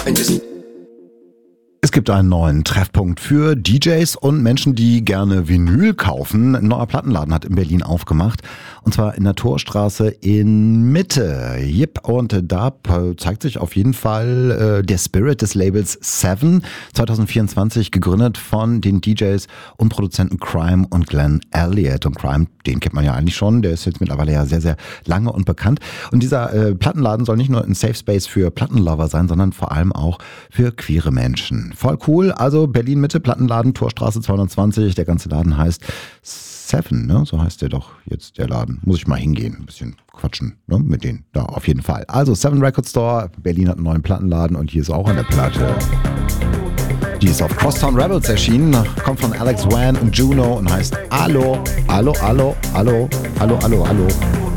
Es gibt einen neuen Treffpunkt für DJs und Menschen, die gerne Vinyl kaufen. Ein neuer Plattenladen hat in Berlin aufgemacht. Und zwar in der Torstraße in Mitte. Yep. Und da zeigt sich auf jeden Fall der Spirit des Labels Seven. 2024 gegründet von den DJs und Produzenten Crime und Glenn Elliott. Und Crime, den kennt man ja eigentlich schon. Der ist jetzt mittlerweile ja sehr, sehr lange und bekannt. Und dieser Plattenladen soll nicht nur ein Safe Space für Plattenlover sein, sondern vor allem auch für queere Menschen. Voll cool. Also Berlin Mitte, Plattenladen, Torstraße 220. Der ganze Laden heißt Seven, ne? So heißt der doch jetzt, der Laden. Muss ich mal hingehen, ein bisschen quatschen, ne? Mit denen. Da auf jeden Fall. Also Seven Record Store, Berlin hat einen neuen Plattenladen und hier ist auch eine Platte. Die ist auf Crosstown Rebels erschienen, kommt von Alex Wan und Juno und heißt Allo, Allo, Allo, Allo, Allo, Allo, Allo.